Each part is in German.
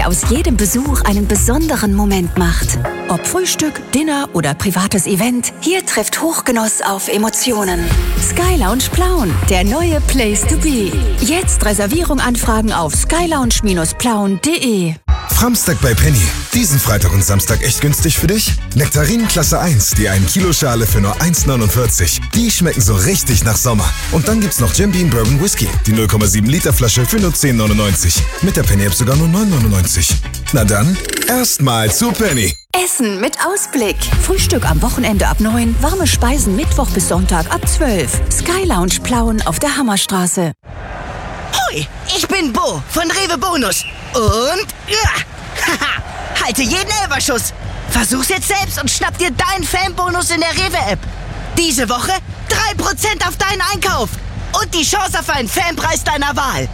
der aus jedem Besuch einen besonderen Moment macht. Ob Frühstück, Dinner oder privates Event, hier trifft Hochgenuss auf Emotionen. Sky Lounge Plauen, der neue Place to be. Jetzt Reservierung anfragen auf skylounge-plauen.de. Framstag bei Penny. Diesen Freitag und Samstag echt günstig für dich? Nektarinen Klasse 1, die 1 Kilo Schale für nur 1,49. Die schmecken so richtig nach Sommer. Und dann gibt's noch Jim Beam Bourbon Whisky, die 0,7 Liter Flasche für nur 10,99. Mit der Penny App sogar nur 9,99. Na dann, erstmal zu Penny. Essen mit Ausblick. Frühstück am Wochenende ab 9, warme Speisen Mittwoch bis Sonntag ab 12. Sky Lounge Plauen auf der Hammerstraße. Hoi, ich bin Bo von Rewe Bonus. Und halte jeden Elferschuss. Versuch's jetzt selbst und schnapp dir deinen Fanbonus in der Rewe-App. Diese Woche 3% auf deinen Einkauf. Und die Chance auf einen Fanpreis deiner Wahl.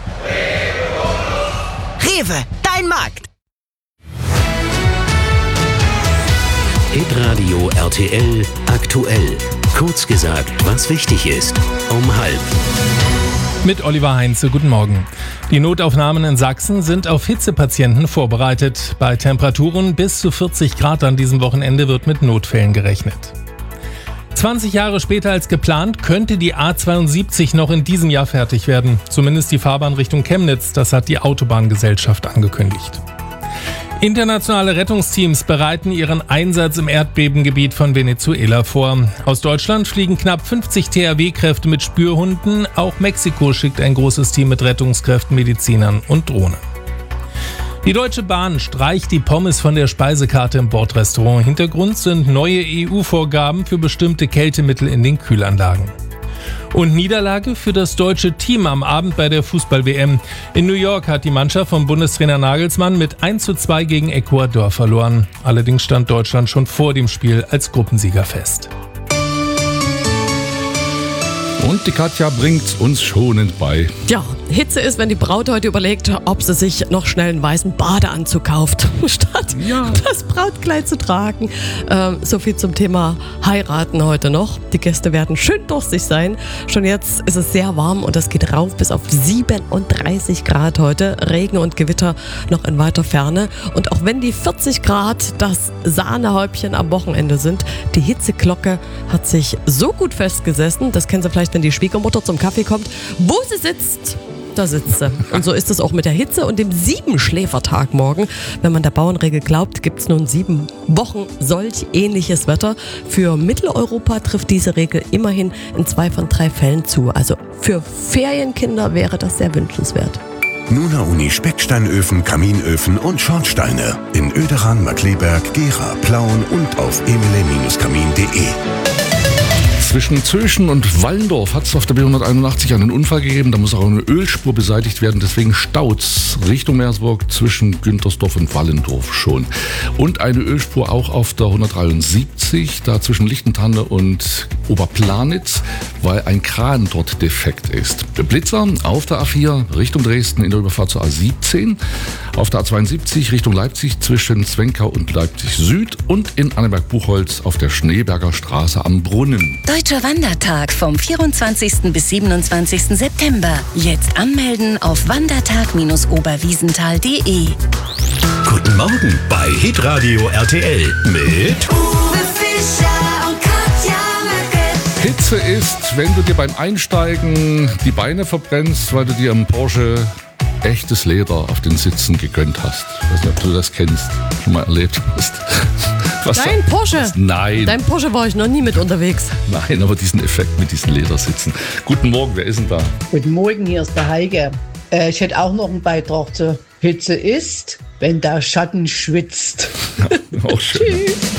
Rewe, dein Markt. Hitradio RTL aktuell. Kurz gesagt, was wichtig ist. Um 12:30. Mit Oliver Heinze, guten Morgen. Die Notaufnahmen in Sachsen sind auf Hitzepatienten vorbereitet. Bei Temperaturen bis zu 40 Grad an diesem Wochenende wird mit Notfällen gerechnet. 20 Jahre später als geplant könnte die A72 noch in diesem Jahr fertig werden. Zumindest die Fahrbahn Richtung Chemnitz, das hat die Autobahngesellschaft angekündigt. Internationale Rettungsteams bereiten ihren Einsatz im Erdbebengebiet von Venezuela vor. Aus Deutschland fliegen knapp 50 THW-Kräfte mit Spürhunden. Auch Mexiko schickt ein großes Team mit Rettungskräften, Medizinern und Drohnen. Die Deutsche Bahn streicht die Pommes von der Speisekarte im Bordrestaurant. Hintergrund sind neue EU-Vorgaben für bestimmte Kältemittel in den Kühlanlagen. Und Niederlage für das deutsche Team am Abend bei der Fußball-WM. In New York hat die Mannschaft von Bundestrainer Nagelsmann mit 1:2 gegen Ecuador verloren. Allerdings stand Deutschland schon vor dem Spiel als Gruppensieger fest. Und die Katja bringt's uns schonend bei. Ja, Hitze ist, wenn die Braut heute überlegt, ob sie sich noch schnell einen weißen Badeanzug kauft, statt das Brautkleid zu tragen. So viel zum Thema Heiraten heute noch. Die Gäste werden schön durstig sein. Schon jetzt ist es sehr warm und es geht rauf bis auf 37 Grad heute. Regen und Gewitter noch in weiter Ferne. Und auch wenn die 40 Grad das Sahnehäubchen am Wochenende sind, die Hitzeglocke hat sich so gut festgesessen, das kennen Sie vielleicht, wenn die Schwiegermutter zum Kaffee kommt, wo sie sitzt, da sitzt sie. Und so ist es auch mit der Hitze und dem 7-Schläfertag morgen. Wenn man der Bauernregel glaubt, gibt es nun 7 Wochen solch ähnliches Wetter. Für Mitteleuropa trifft diese Regel immerhin in 2 von 3 Fällen zu. Also für Ferienkinder wäre das sehr wünschenswert. Nuna Uni Specksteinöfen, Kaminöfen und Schornsteine. In Oederan, Markleberg, Gera, Plauen und auf emile-kamin.de. Zwischen Zöschen und Wallendorf hat es auf der B181 einen Unfall gegeben. Da muss auch eine Ölspur beseitigt werden. Deswegen staut's Richtung Meersburg zwischen Güntersdorf und Wallendorf schon. Und eine Ölspur auch auf der 173, da zwischen Lichtentanne und Oberplanitz, weil ein Kran dort defekt ist. Blitzer auf der A4 Richtung Dresden in der Überfahrt zur A17. Auf der A72 Richtung Leipzig zwischen Zwenkau und Leipzig Süd. Und in Anneberg-Buchholz auf der Schneeberger Straße am Brunnen. Deutscher Wandertag vom 24. bis 27. September. Jetzt anmelden auf wandertag-oberwiesenthal.de. Guten Morgen bei Hitradio RTL mit Uwe Fischer und Katja Möcke. Hitze ist, wenn du dir beim Einsteigen die Beine verbrennst, weil du dir im Porsche echtes Leder auf den Sitzen gegönnt hast. Ich weiß nicht, ob du das kennst, schon mal erlebt hast. Dein Porsche? Nein. Dein Porsche war ich noch nie mit unterwegs. Nein, aber diesen Effekt mit diesen Ledersitzen. Guten Morgen, wer ist denn da? Guten Morgen, hier ist der Heike. Ich hätte auch noch einen Beitrag zur Hitze ist, wenn der Schatten schwitzt. Ja, auch schön. Tschüss.